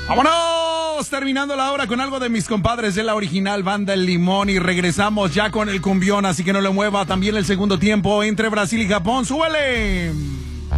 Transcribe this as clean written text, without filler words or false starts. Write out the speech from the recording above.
¡Vámonos! Terminando la hora con algo de mis compadres de la original banda El Limón y regresamos ya con el cumbión, así que no le mueva. También el segundo tiempo entre Brasil y Japón. ¡Súbele!